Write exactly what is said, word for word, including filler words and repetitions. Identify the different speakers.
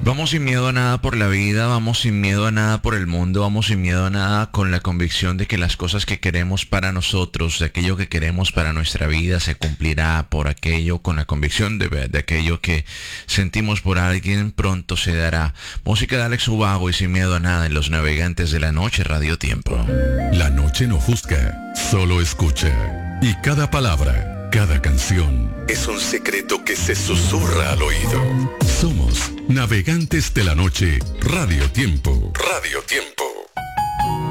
Speaker 1: Vamos sin miedo a nada por la vida, vamos sin miedo a nada por el mundo, vamos sin miedo a nada con la convicción de que las cosas que queremos para nosotros, de aquello que queremos para nuestra vida, se cumplirá por aquello, con la convicción de, de aquello que sentimos por alguien, pronto se dará. Música de Alex Ubago y sin miedo a nada en Los Navegantes de la Noche, Radio Tiempo.
Speaker 2: La noche no juzga, solo escucha. Y cada palabra, cada canción es un secreto que se susurra al oído. Somos Navegantes de la Noche, Radio Tiempo. Radio Tiempo.